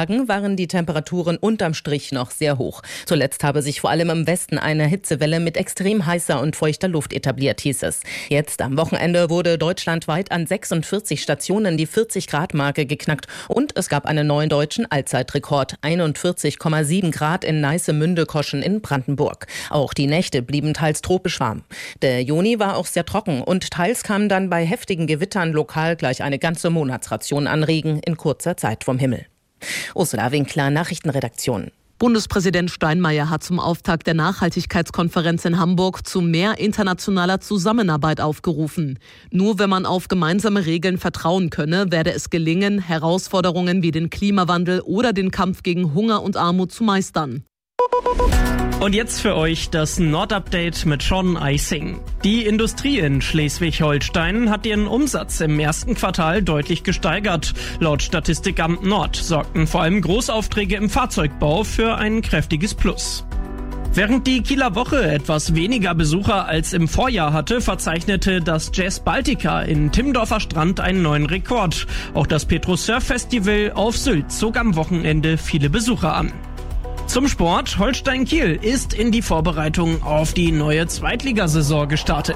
Tagen waren die Temperaturen unterm Strich noch sehr hoch. Zuletzt habe sich vor allem im Westen eine Hitzewelle mit extrem heißer und feuchter Luft etabliert, hieß es. Jetzt am Wochenende wurde deutschlandweit an 46 Stationen die 40-Grad-Marke geknackt und es gab einen neuen deutschen Allzeitrekord, 41,7 Grad in Neiße-Münde-Koschen in Brandenburg. Auch die Nächte blieben teils tropisch warm. Der Juni war auch sehr trocken und teils kam dann bei heftigen Gewittern lokal gleich eine ganze Monatsration an Regen in kurzer Zeit vom Himmel. Ursula Winkler, Nachrichtenredaktion. Bundespräsident Steinmeier hat zum Auftakt der Nachhaltigkeitskonferenz in Hamburg zu mehr internationaler Zusammenarbeit aufgerufen. Nur wenn man auf gemeinsame Regeln vertrauen könne, werde es gelingen, Herausforderungen wie den Klimawandel oder den Kampf gegen Hunger und Armut zu meistern. Und jetzt für euch das Nord-Update mit Sean Eising. Die Industrie in Schleswig-Holstein hat ihren Umsatz im ersten Quartal deutlich gesteigert. Laut Statistikamt Nord sorgten vor allem Großaufträge im Fahrzeugbau für ein kräftiges Plus. Während die Kieler Woche etwas weniger Besucher als im Vorjahr hatte, verzeichnete das Jazz Baltica in Timmendorfer Strand einen neuen Rekord. Auch das Petrus Surf Festival auf Sylt zog am Wochenende viele Besucher an. Zum Sport, Holstein Kiel ist in die Vorbereitung auf die neue Zweitligasaison gestartet.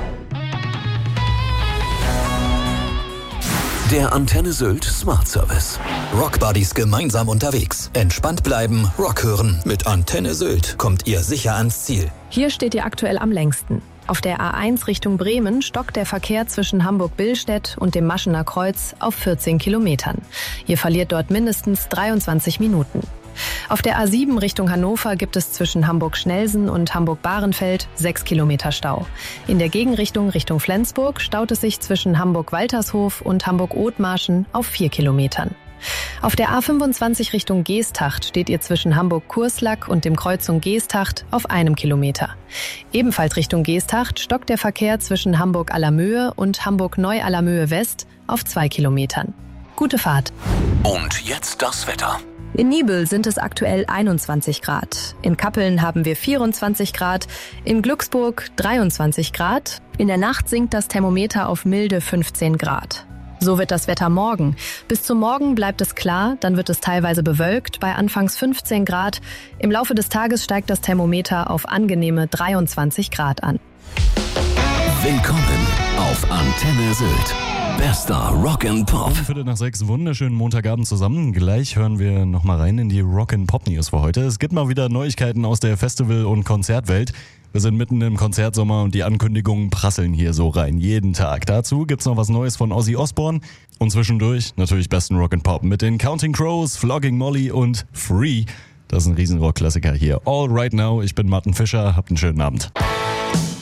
Der Antenne Sylt Smart Service. Rockbuddies gemeinsam unterwegs. Entspannt bleiben, Rock hören. Mit Antenne Sylt kommt ihr sicher ans Ziel. Hier steht ihr aktuell am längsten. Auf der A1 Richtung Bremen stockt der Verkehr zwischen Hamburg-Billstedt und dem Maschener Kreuz auf 14 Kilometern. Ihr verliert dort mindestens 23 Minuten. Auf der A7 Richtung Hannover gibt es zwischen Hamburg-Schnelsen und Hamburg-Bahrenfeld 6 Kilometer Stau. In der Gegenrichtung Richtung Flensburg staut es sich zwischen Hamburg-Waltershof und Hamburg-Othmarschen auf 4 Kilometern. Auf der A25 Richtung Geesthacht steht ihr zwischen Hamburg-Kurslack und dem Kreuzung Geesthacht auf 1 Kilometer. Ebenfalls Richtung Geesthacht stockt der Verkehr zwischen Hamburg-Allermöhe und Hamburg-Neu-Allermöhe West auf 2 Kilometern. Gute Fahrt. Und jetzt das Wetter. In Niebel sind es aktuell 21 Grad. In Kappeln haben wir 24 Grad, in Glücksburg 23 Grad. In der Nacht sinkt das Thermometer auf milde 15 Grad. So wird das Wetter morgen. Bis zum Morgen bleibt es klar, dann wird es teilweise bewölkt bei anfangs 15 Grad. Im Laufe des Tages steigt das Thermometer auf angenehme 23 Grad an. Willkommen auf Antenne Sylt. Bester Rock'n'Pop. 5:45, wunderschönen Montagabend zusammen. Gleich hören wir nochmal rein in die Rock'n'Pop-News für heute. Es gibt mal wieder Neuigkeiten aus der Festival- und Konzertwelt. Wir sind mitten im Konzertsommer und die Ankündigungen prasseln hier so rein, jeden Tag. Dazu gibt's noch was Neues von Ozzy Osbourne und zwischendurch natürlich besten Rock'n'Pop mit den Counting Crows, Flogging Molly und Free. Das ist ein riesen Rock-Klassiker hier. All Right Now, ich bin Martin Fischer, habt einen schönen Abend.